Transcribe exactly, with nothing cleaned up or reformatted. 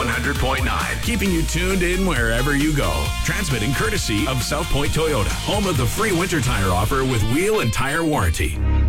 hundred point nine, keeping you tuned in wherever you go. Transmitting courtesy of South Point Toyota, home of the free winter tire offer with wheel and tire warranty.